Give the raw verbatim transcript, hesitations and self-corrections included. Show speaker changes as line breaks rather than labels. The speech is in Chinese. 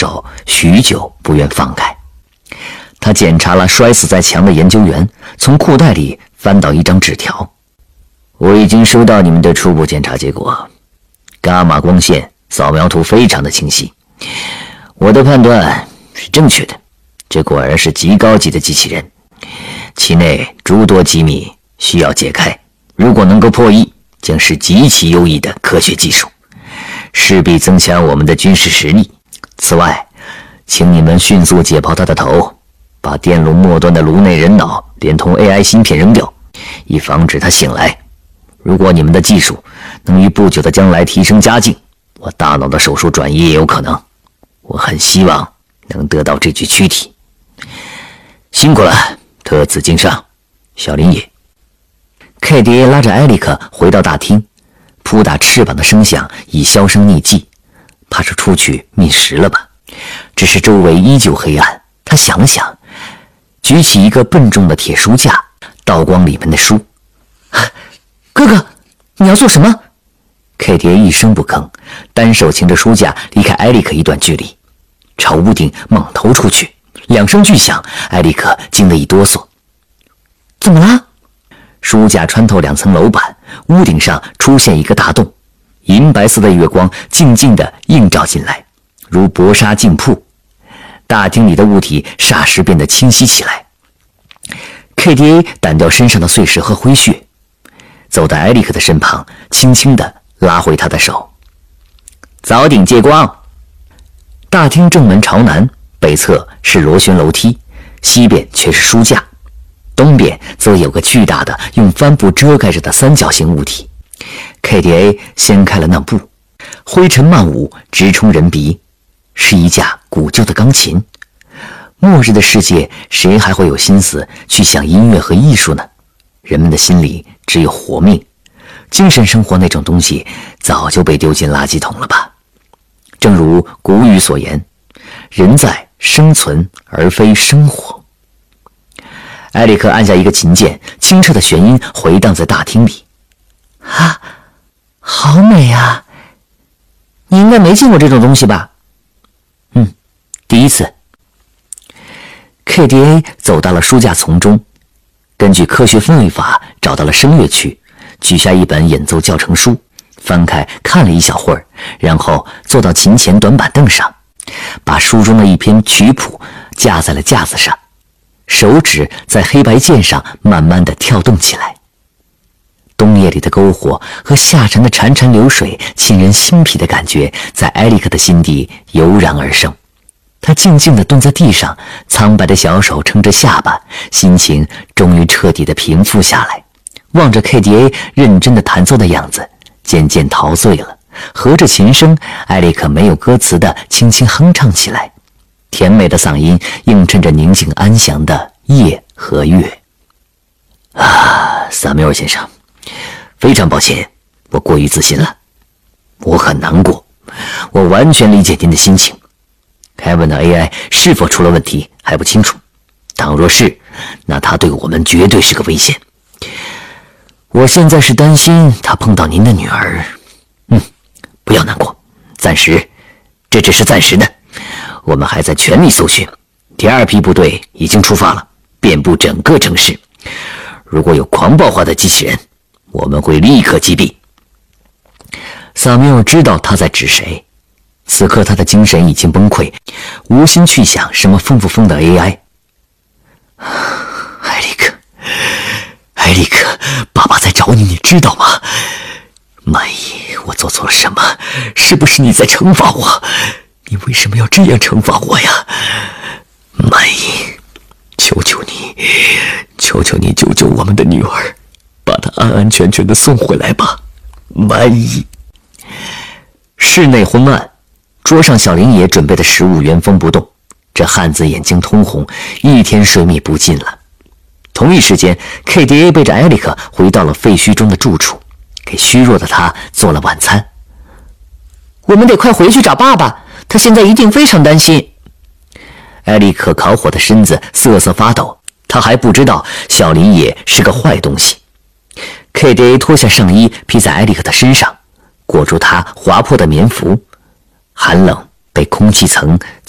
手许久不愿放开。他检查了摔死在墙的研究员，从裤袋里翻到一张纸条。我已经收到你们的初步检查结果，伽马光线扫描图非常的清晰，我的判断是正确的，这果然是极高级的机器人，其内诸多机密需要解开，如果能够破译，将是极其优异的科学技术，势必增强我们的军事实力。此外，请你们迅速解剖他的头，把电路末端的颅内人脑连同 A I 芯片扔掉，以防止他醒来。如果你们的技术能于不久的将来提升加劲，我大脑的手术转移也有可能。我很希望能得到这具躯体。辛苦了，特此敬上，小林野。K D A 拉着艾利克回到大厅，扑打翅膀的声响已销声匿迹，怕是出去觅食了吧。只是周围依旧黑暗，他想了想，举起一个笨重的铁书架，倒光里面的书。哥哥，你要做什么？ K D A 一声不吭，单手擎着书架离开艾利克一段距离，朝屋顶猛投出去，两声巨响，艾利克惊得一哆嗦。怎么了？书架穿透两层楼板，屋顶上出现一个大洞，银白色的月光静静地映照进来，如薄纱镜瀑。大厅里的物体霎时变得清晰起来。K D A 掸掉身上的碎石和灰屑，走到艾利克的身旁，轻轻地拉回他的手。早顶借光。大厅正门朝南，北侧是螺旋楼梯，西边却是书架，东边则有个巨大的用帆布遮盖着的三角形物体。 K D A 掀开了那布，灰尘漫舞，直冲人鼻，是一架古旧的钢琴。末日的世界，谁还会有心思去想音乐和艺术呢？人们的心里只有活命，精神生活那种东西早就被丢进垃圾桶了吧。正如古语所言，人在生存而非生活。艾利克按下一个琴键，清澈的弦音回荡在大厅里。啊，好美啊！你应该没见过这种东西吧？嗯，第一次。K D A 走到了书架丛中，根据科学分位法找到了声乐区，取下一本演奏教程书，翻开看了一小会儿，然后坐到琴前短板凳上，把书中的一篇曲谱架在了架子上，手指在黑白键上慢慢地跳动起来。冬夜里的篝火和夏蝉的潺潺流水，沁人心脾的感觉在艾利克的心底油然而生。他静静地蹲在地上，苍白的小手撑着下巴，心情终于彻底地平复下来，望着 K D A 认真地弹奏的样子，渐渐陶醉了。合着琴声，艾利克没有歌词地轻轻哼唱起来，甜美的嗓音映衬着宁静安详的夜和月。啊，萨缪尔先生，非常抱歉，我过于自信了，我很难过，我完全理解您的心情。凯文的 A I 是否出了问题还不清楚，倘若是，那他对我们绝对是个危险。我现在是担心他碰到您的女儿。嗯，不要难过，暂时，这只是暂时的。我们还在全力搜寻，第二批部队已经出发了，遍布整个城市。如果有狂暴化的机器人，我们会立刻击毙。萨缪尔知道他在指谁，此刻他的精神已经崩溃，无心去想什么疯不疯的 A I。 艾利克，艾利克，爸爸在找你，你知道吗？曼伊，我做错了什么？是不是你在惩罚我？你为什么要这样惩罚我呀？曼伊，求求你，求求你救救我们的女儿，把她安安全全的送回来吧，曼伊。室内昏暗，桌上小林野准备的食物原封不动，这汉子眼睛通红，一天水米不进了。同一时间 ，K D A 背着艾利克回到了废墟中的住处，给虚弱的他做了晚餐。我们得快回去找爸爸，他现在一定非常担心。艾利克烤火的身子瑟瑟发抖，他还不知道小林野是个坏东西。K D A 脱下上衣披在艾利克的身上，裹住他划破的棉服，寒冷被空气层